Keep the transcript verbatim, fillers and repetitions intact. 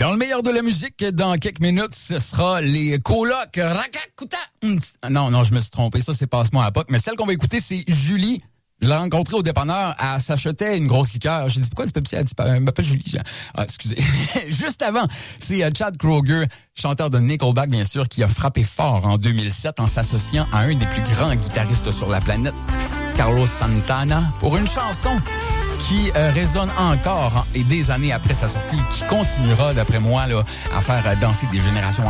Dans le meilleur de la musique, dans quelques minutes, ce sera les colocs Rakakuta. Non, non, je me suis trompé. Ça, c'est Passe-moi à P O C. Mais celle qu'on va écouter, c'est Julie. Je l'ai rencontrée au dépanneur. Elle s'achetait une grosse liqueur. J'ai dit, pourquoi du Pepsi? Elle dit, elle m'appelle Julie. Ah, excusez. Juste avant, c'est Chad Kroeger, chanteur de Nickelback, bien sûr, qui a frappé fort en deux mille sept en s'associant à un des plus grands guitaristes sur la planète, Carlos Santana, pour une chanson qui euh, résonne encore et des années après sa sortie, qui continuera, d'après moi, là, à faire danser des générations